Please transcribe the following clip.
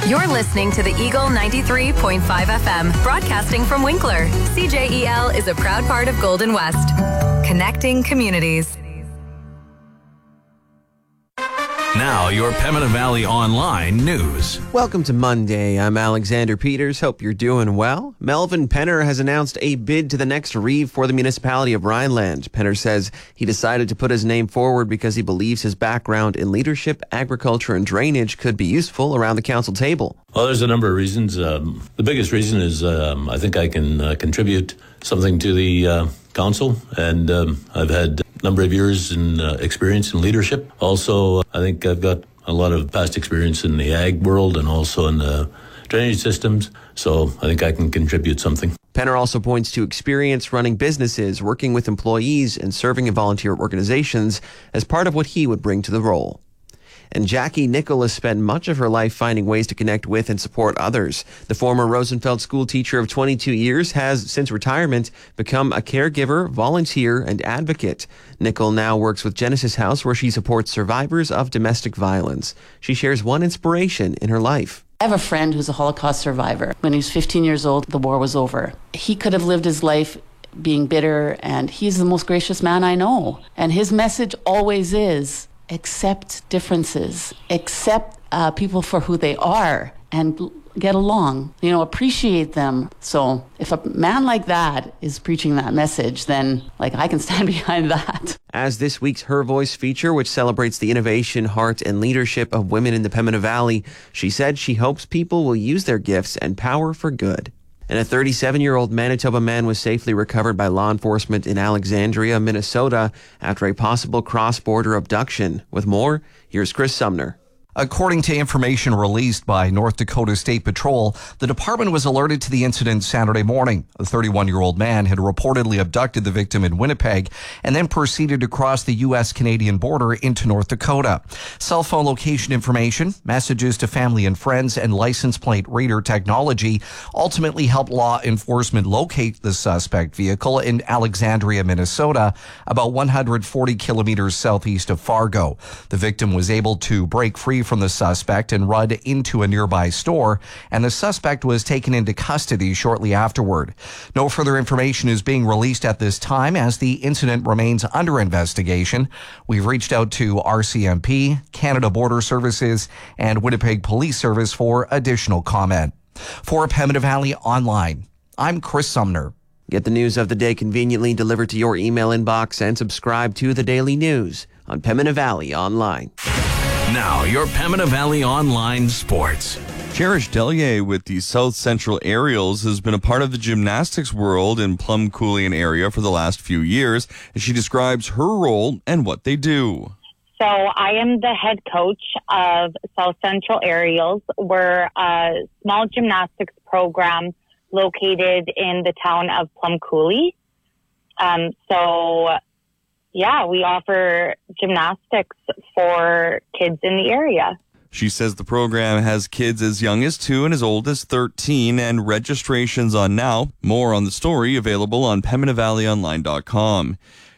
You're listening to the Eagle 93.5 FM, broadcasting from Winkler. CJEL is a proud part of Golden West, connecting communities. Now, your Pembina Valley Online news. Welcome to Monday. I'm Alexander Peters. Hope you're doing well. Melvin Penner has announced a bid to the next reeve for the municipality of Rhineland. Penner says he decided to put his name forward because he believes his background in leadership, agriculture, and drainage could be useful around the council table. Well, there's a number of reasons. The biggest reason is I think I can contribute something to the council, and I've had a number of years in experience in leadership. Also, I think I've got a lot of past experience in the ag world and also in the drainage systems, so I think I can contribute something. Penner also points to experience running businesses, working with employees, and serving in volunteer organizations as part of what he would bring to the role. And Jackie Nicol has spent much of her life finding ways to connect with and support others. The former Rosenfeld school teacher of 22 years has, since retirement, become a caregiver, volunteer, and advocate. Nicol now works with Genesis House, where she supports survivors of domestic violence. She shares one inspiration in her life. I have a friend who's a Holocaust survivor. When he was 15 years old, the war was over. He could have lived his life being bitter, and he's the most gracious man I know. And his message always is, accept differences, accept people for who they are, and get along, appreciate them. So if a man like that is preaching that message, then I can stand behind that. As this week's Her Voice feature, which celebrates the innovation, heart, and leadership of women in the Pembina Valley, she said she hopes people will use their gifts and power for good. And a 37-year-old Manitoba man was safely recovered by law enforcement in Alexandria, Minnesota, after a possible cross-border abduction. With more, here's Chris Sumner. According to information released by North Dakota State Patrol, the department was alerted to the incident Saturday morning. A 31-year-old man had reportedly abducted the victim in Winnipeg and then proceeded to cross the U.S.-Canadian border into North Dakota. Cell phone location information, messages to family and friends, and license plate reader technology ultimately helped law enforcement locate the suspect vehicle in Alexandria, Minnesota, about 140 kilometers southeast of Fargo. The victim was able to break free from the suspect and run into a nearby store, and the suspect was taken into custody shortly afterward. No further information is being released at this time as the incident remains under investigation. We've reached out to RCMP, Canada Border Services, and Winnipeg Police Service for additional comment. For Pembina Valley Online, I'm Chris Sumner. Get the news of the day conveniently delivered to your email inbox and subscribe to the Daily News on Pembina Valley Online. Now, your Pembina Valley Online sports. Cherish Delier with the South Central Aerials has been a part of the gymnastics world in Plum Coulee area for the last few years, as she describes her role and what they do. So I am the head coach of South Central Aerials. We're a small gymnastics program located in the town of Plum Coulee. Yeah, we offer gymnastics for kids in the area. She says the program has kids as young as 2 and as old as 13, and registration's on now. More on the story available on PembinaValleyOnline.com.